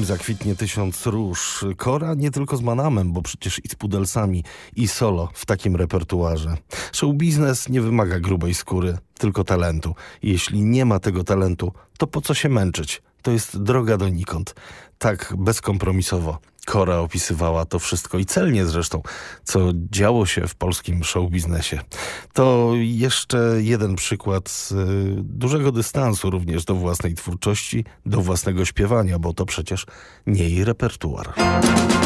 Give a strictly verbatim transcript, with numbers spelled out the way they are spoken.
zakwitnie tysiąc róż. Kora nie tylko z Manamem, bo przecież i z Pudelsami, i solo w takim repertuarze. Show biznes nie wymaga grubej skóry, tylko talentu. I jeśli nie ma tego talentu, to po co się męczyć? To jest droga donikąd. Tak bezkompromisowo Kora opisywała to wszystko i celnie zresztą, co działo się w polskim show biznesie. To jeszcze jeden przykład y, dużego dystansu również do własnej twórczości, do własnego śpiewania, bo to przecież nie jej repertuar.